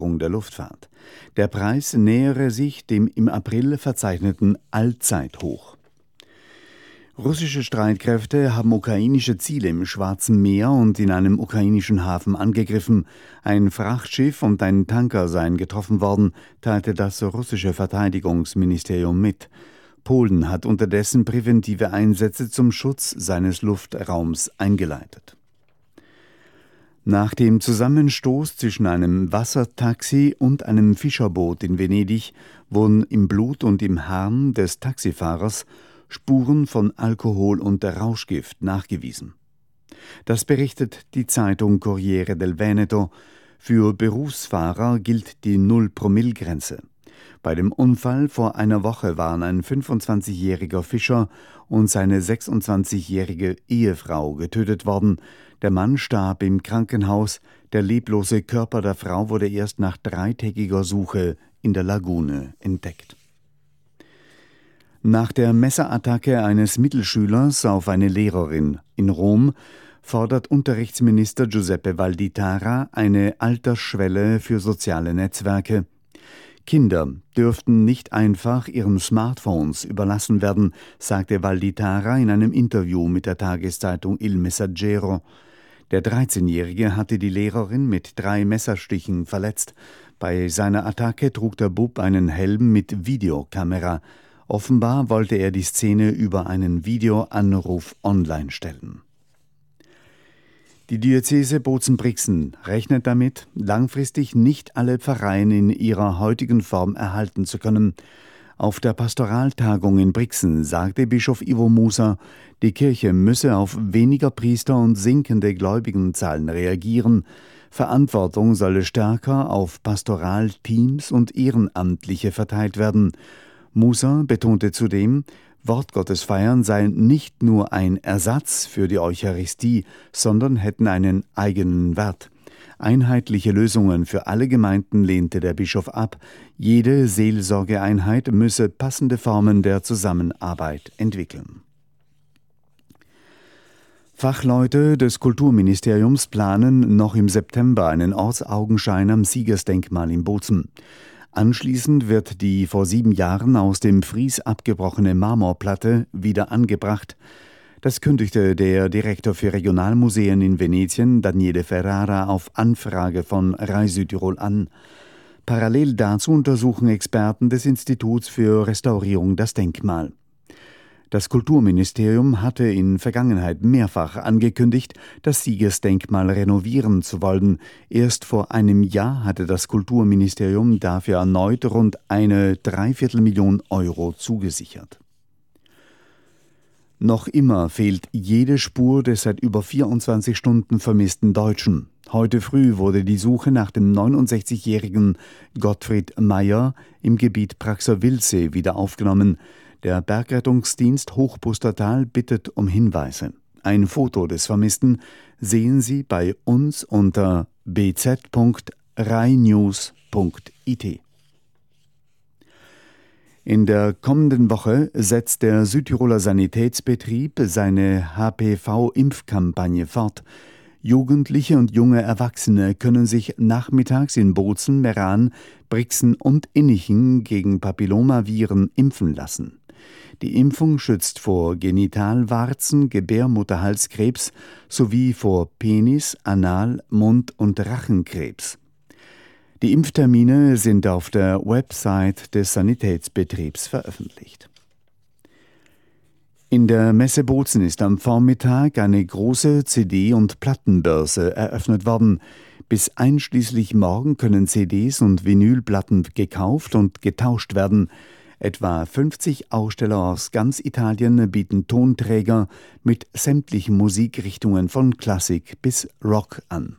Förderung der Luftfahrt. Der Preis nähere sich dem im April verzeichneten Allzeithoch. Russische Streitkräfte haben ukrainische Ziele im Schwarzen Meer und in einem ukrainischen Hafen angegriffen. Ein Frachtschiff und ein Tanker seien getroffen worden, teilte das russische Verteidigungsministerium mit. Polen hat unterdessen präventive Einsätze zum Schutz seines Luftraums eingeleitet. Nach dem Zusammenstoß zwischen einem Wassertaxi und einem Fischerboot in Venedig wurden im Blut und im Harn des Taxifahrers Spuren von Alkohol und Rauschgift nachgewiesen. Das berichtet die Zeitung Corriere del Veneto. Für Berufsfahrer gilt die Null-Promille-Grenze. Bei dem Unfall vor einer Woche waren ein 25-jähriger Fischer und seine 26-jährige Ehefrau getötet worden. Der Mann starb im Krankenhaus. Der leblose Körper der Frau wurde erst nach 3-tägiger Suche in der Lagune entdeckt. Nach der Messerattacke eines Mittelschülers auf eine Lehrerin in Rom fordert Unterrichtsminister Giuseppe Valditara eine Altersschwelle für soziale Netzwerke. Kinder dürften nicht einfach ihren Smartphones überlassen werden, sagte Valditara in einem Interview mit der Tageszeitung Il Messaggero. Der 13-Jährige hatte die Lehrerin mit 3 Messerstichen verletzt. Bei seiner Attacke trug der Bub einen Helm mit Videokamera. Offenbar wollte er die Szene über einen Videoanruf online stellen. Die Diözese Bozen-Brixen rechnet damit, langfristig nicht alle Pfarreien in ihrer heutigen Form erhalten zu können. Auf der Pastoraltagung in Brixen sagte Bischof Ivo Musa, die Kirche müsse auf weniger Priester und sinkende Gläubigenzahlen reagieren. Verantwortung solle stärker auf Pastoralteams und Ehrenamtliche verteilt werden. Musa betonte zudem, Wortgottesfeiern seien nicht nur ein Ersatz für die Eucharistie, sondern hätten einen eigenen Wert. Einheitliche Lösungen für alle Gemeinden lehnte der Bischof ab. Jede Seelsorgeeinheit müsse passende Formen der Zusammenarbeit entwickeln. Fachleute des Kulturministeriums planen noch im September einen Ortsaugenschein am Siegersdenkmal in Bozen. Anschließend wird die vor 7 Jahren aus dem Fries abgebrochene Marmorplatte wieder angebracht. Das kündigte der Direktor für Regionalmuseen in Venetien, Daniele Ferrara, auf Anfrage von Rai Südtirol an. Parallel dazu untersuchen Experten des Instituts für Restaurierung das Denkmal. Das Kulturministerium hatte in Vergangenheit mehrfach angekündigt, das Siegersdenkmal renovieren zu wollen. Erst vor einem Jahr hatte das Kulturministerium dafür erneut rund eine Dreiviertelmillion Euro zugesichert. Noch immer fehlt jede Spur des seit über 24 Stunden vermissten Deutschen. Heute früh wurde die Suche nach dem 69-jährigen Gottfried Meyer im Gebiet Praxer-Wildsee wieder aufgenommen. Der Bergrettungsdienst Hochbustertal bittet um Hinweise. Ein Foto des Vermissten sehen Sie bei uns unter bz.rainews.it. In der kommenden Woche setzt der Südtiroler Sanitätsbetrieb seine HPV-Impfkampagne fort. Jugendliche und junge Erwachsene können sich nachmittags in Bozen, Meran, Brixen und Innichen gegen Papillomaviren impfen lassen. Die Impfung schützt vor Genitalwarzen, Gebärmutterhalskrebs sowie vor Penis-, Anal-, Mund- und Rachenkrebs. Die Impftermine sind auf der Website des Sanitätsbetriebs veröffentlicht. In der Messe Bozen ist am Vormittag eine große CD- und Plattenbörse eröffnet worden. Bis einschließlich morgen können CDs und Vinylplatten gekauft und getauscht werden. Etwa 50 Aussteller aus ganz Italien bieten Tonträger mit sämtlichen Musikrichtungen von Klassik bis Rock an.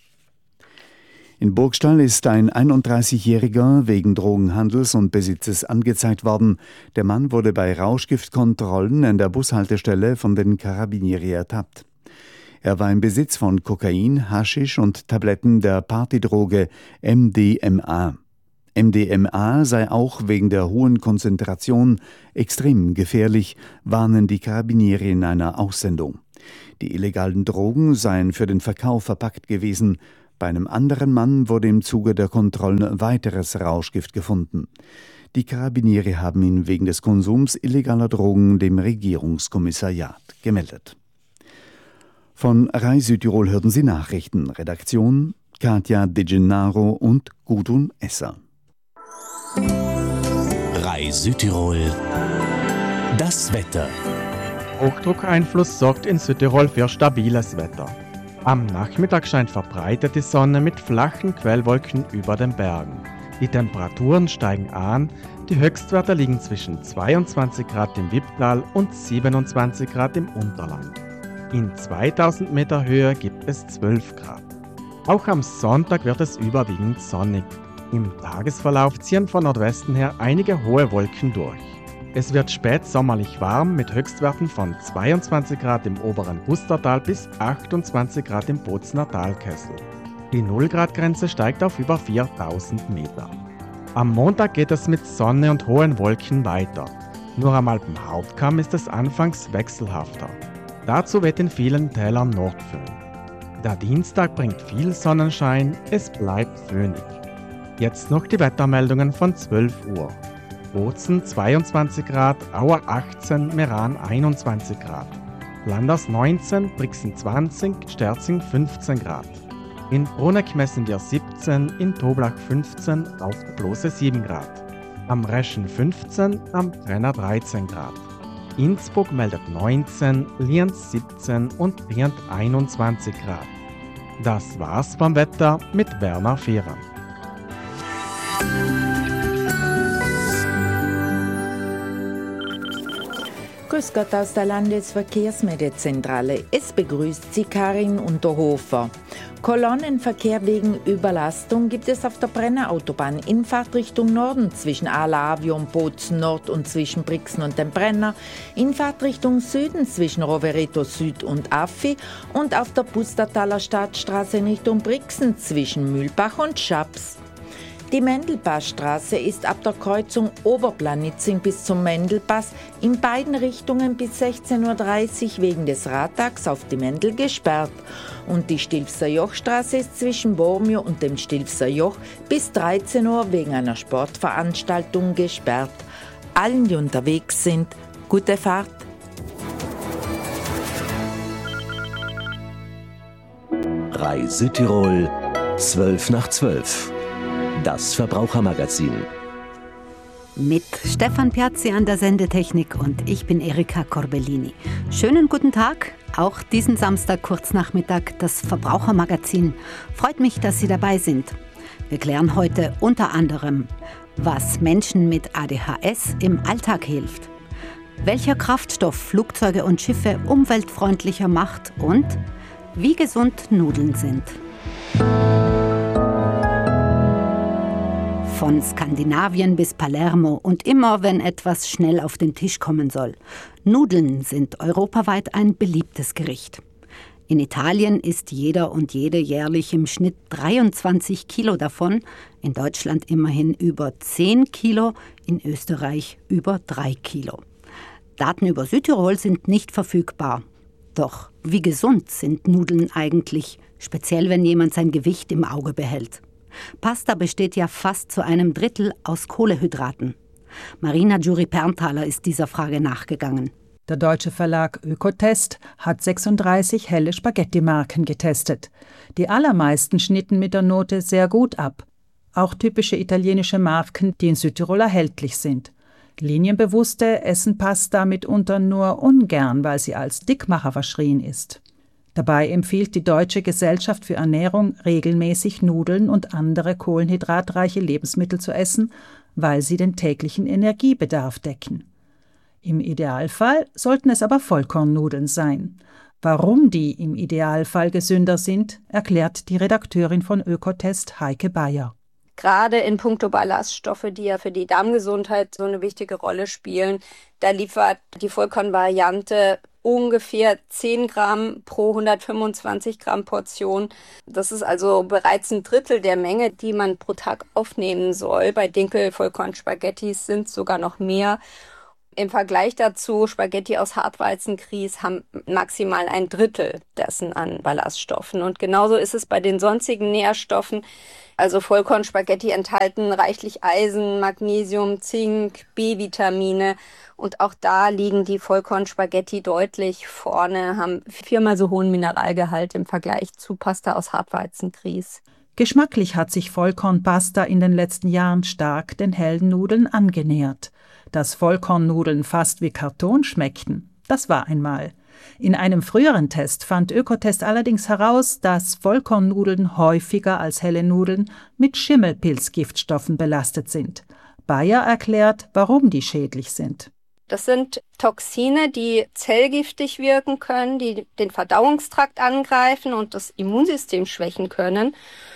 In Burgstall ist ein 31-Jähriger wegen Drogenhandels und Besitzes angezeigt worden. Der Mann wurde bei Rauschgiftkontrollen an der Bushaltestelle von den Carabinieri ertappt. Er war im Besitz von Kokain, Haschisch und Tabletten der Partydroge MDMA. MDMA sei auch wegen der hohen Konzentration extrem gefährlich, warnen die Carabinieri in einer Aussendung. Die illegalen Drogen seien für den Verkauf verpackt gewesen. Bei einem anderen Mann wurde im Zuge der Kontrollen weiteres Rauschgift gefunden. Die Karabiniere haben ihn wegen des Konsums illegaler Drogen dem Regierungskommissariat gemeldet. Von Rai Südtirol hörten Sie Nachrichten. Redaktion Katja De Gennaro und Gudrun Esser. Rai Südtirol. Das Wetter. Hochdruckeinfluss sorgt in Südtirol für stabiles Wetter. Am Nachmittag scheint verbreitet die Sonne mit flachen Quellwolken über den Bergen. Die Temperaturen steigen an, die Höchstwerte liegen zwischen 22 Grad im Wipptal und 27 Grad im Unterland. In 2000 Meter Höhe gibt es 12 Grad. Auch am Sonntag wird es überwiegend sonnig. Im Tagesverlauf ziehen von Nordwesten her einige hohe Wolken durch. Es wird spätsommerlich warm mit Höchstwerten von 22 Grad im oberen Bustertal bis 28 Grad im Bozner Talkessel. Die 0-Grad-Grenze steigt auf über 4000 Meter. Am Montag geht es mit Sonne und hohen Wolken weiter. Nur am Alpenhauptkamm ist es anfangs wechselhafter. Dazu weht in vielen Tälern Nordföhn. Der Dienstag bringt viel Sonnenschein, es bleibt föhnig. Jetzt noch die Wettermeldungen von 12 Uhr. Bozen 22 Grad, Auer 18, Meran 21 Grad. Landers 19, Brixen 20, Sterzing 15 Grad. In Bruneck messen wir 17, in Toblach 15, auf der Blose 7 Grad. Am Reschen 15, am Brenner 13 Grad. Innsbruck meldet 19, Lienz 17 und Rient 21 Grad. Das war's vom Wetter mit Werner Fehrer. Grüß Gott aus der Landesverkehrsmedienzentrale. Es begrüßt Sie Karin Unterhofer. Kolonnenverkehr wegen Überlastung gibt es auf der Brenner Autobahn in Fahrtrichtung Norden zwischen Alavio und Bozen Nord und zwischen Brixen und dem Brenner, in Fahrtrichtung Süden zwischen Rovereto Süd und Affi und auf der Pustertaler Stadtstraße in Richtung Brixen zwischen Mühlbach und Schaps. Die Mendelpassstraße ist ab der Kreuzung Oberplanitzing bis zum Mendelpass in beiden Richtungen bis 16:30 Uhr wegen des Radtags auf die Mendel gesperrt. Und die Stilfser Jochstraße ist zwischen Bormio und dem Stilfser Joch bis 13 Uhr wegen einer Sportveranstaltung gesperrt. Allen, die unterwegs sind, gute Fahrt. Rai Südtirol, 11:12. Das Verbrauchermagazin. Mit Stefan Piazzi an der Sendetechnik und ich bin Erika Corbellini. Schönen guten Tag, auch diesen Samstag Kurznachmittag das Verbrauchermagazin. Freut mich, dass Sie dabei sind. Wir klären heute unter anderem, was Menschen mit ADHS im Alltag hilft, welcher Kraftstoff Flugzeuge und Schiffe umweltfreundlicher macht und wie gesund Nudeln sind. Von Skandinavien bis Palermo und immer, wenn etwas schnell auf den Tisch kommen soll. Nudeln sind europaweit ein beliebtes Gericht. In Italien isst jeder und jede jährlich im Schnitt 23 Kilo davon, in Deutschland immerhin über 10 Kilo, in Österreich über 3 Kilo. Daten über Südtirol sind nicht verfügbar. Doch wie gesund sind Nudeln eigentlich, speziell wenn jemand sein Gewicht im Auge behält? Pasta besteht ja fast zu einem Drittel aus Kohlenhydraten. Marina Giuri-Pernthaler ist dieser Frage nachgegangen. Der deutsche Verlag Ökotest hat 36 helle Spaghetti-Marken getestet. Die allermeisten schnitten mit der Note sehr gut ab. Auch typische italienische Marken, die in Südtirol erhältlich sind. Linienbewusste essen Pasta mitunter nur ungern, weil sie als Dickmacher verschrien ist. Dabei empfiehlt die Deutsche Gesellschaft für Ernährung regelmäßig Nudeln und andere kohlenhydratreiche Lebensmittel zu essen, weil sie den täglichen Energiebedarf decken. Im Idealfall sollten es aber Vollkornnudeln sein. Warum die im Idealfall gesünder sind, erklärt die Redakteurin von Ökotest Heike Bayer. Gerade in puncto Ballaststoffe, die ja für die Darmgesundheit so eine wichtige Rolle spielen, da liefert die Vollkornvariante ungefähr 10 Gramm pro 125 Gramm Portion. Das ist also bereits ein Drittel der Menge, die man pro Tag aufnehmen soll. Bei Dinkel-Vollkornspaghettis sind es sogar noch mehr. Im Vergleich dazu, Spaghetti aus Hartweizengrieß haben maximal 1/3 dessen an Ballaststoffen. Und genauso ist es bei den sonstigen Nährstoffen. Also Vollkornspaghetti enthalten reichlich Eisen, Magnesium, Zink, B-Vitamine. Und auch da liegen die Vollkornspaghetti deutlich vorne, haben 4-mal so hohen Mineralgehalt im Vergleich zu Pasta aus Hartweizengrieß. Geschmacklich hat sich Vollkornpasta in den letzten Jahren stark den hellen Nudeln angenähert. Dass Vollkornnudeln fast wie Karton schmeckten, das war einmal. In einem früheren Test fand Ökotest allerdings heraus, dass Vollkornnudeln häufiger als helle Nudeln mit Schimmelpilzgiftstoffen belastet sind. Bayer erklärt, warum die schädlich sind. Das sind Toxine, die zellgiftig wirken können, die den Verdauungstrakt angreifen und das Immunsystem schwächen können.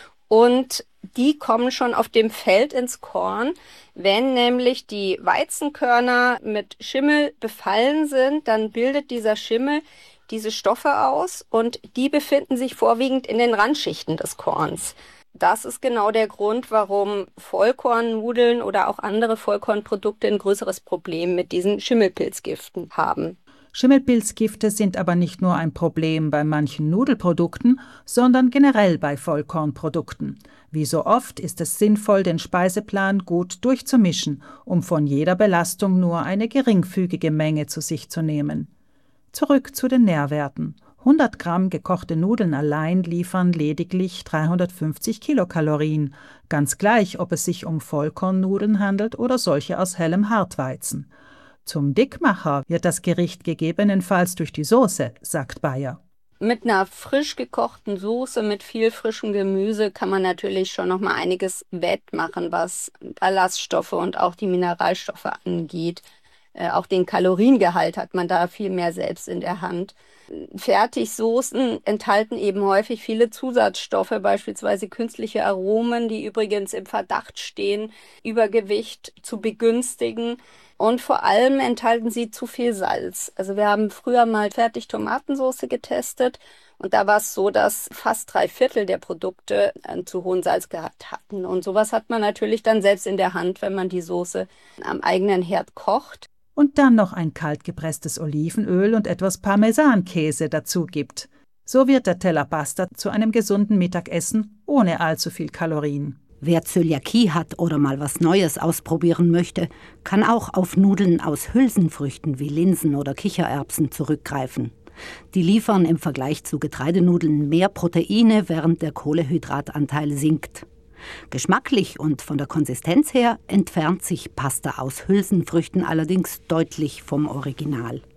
Und die kommen schon auf dem Feld ins Korn. Wenn nämlich die Weizenkörner mit Schimmel befallen sind, dann bildet dieser Schimmel diese Stoffe aus und die befinden sich vorwiegend in den Randschichten des Korns. Das ist genau der Grund, warum Vollkornnudeln oder auch andere Vollkornprodukte ein größeres Problem mit diesen Schimmelpilzgiften haben. Schimmelpilzgifte sind aber nicht nur ein Problem bei manchen Nudelprodukten, sondern generell bei Vollkornprodukten. Wie so oft ist es sinnvoll, den Speiseplan gut durchzumischen, um von jeder Belastung nur eine geringfügige Menge zu sich zu nehmen. Zurück zu den Nährwerten. 100 Gramm gekochte Nudeln allein liefern lediglich 350 Kilokalorien, ganz gleich, ob es sich um Vollkornnudeln handelt oder solche aus hellem Hartweizen. Zum Dickmacher wird das Gericht gegebenenfalls durch die Soße, sagt Bayer. Mit einer frisch gekochten Soße mit viel frischem Gemüse kann man natürlich schon noch mal einiges wettmachen, was Ballaststoffe und auch die Mineralstoffe angeht. Auch den Kaloriengehalt hat man da viel mehr selbst in der Hand. Fertigsoßen enthalten eben häufig viele Zusatzstoffe, beispielsweise künstliche Aromen, die übrigens im Verdacht stehen, Übergewicht zu begünstigen. Und vor allem enthalten sie zu viel Salz. Also wir haben früher mal Fertig-Tomatensauce getestet und da war es so, dass fast 3/4 der Produkte einen zu hohen Salzgehalt hatten. Und sowas hat man natürlich dann selbst in der Hand, wenn man die Soße am eigenen Herd kocht. Und dann noch ein kaltgepresstes Olivenöl und etwas Parmesankäse dazu gibt. So wird der Teller Pasta zu einem gesunden Mittagessen ohne allzu viel Kalorien. Wer Zöliakie hat oder mal was Neues ausprobieren möchte, kann auch auf Nudeln aus Hülsenfrüchten wie Linsen oder Kichererbsen zurückgreifen. Die liefern im Vergleich zu Getreidenudeln mehr Proteine, während der Kohlenhydratanteil sinkt. Geschmacklich und von der Konsistenz her entfernt sich Pasta aus Hülsenfrüchten allerdings deutlich vom Original.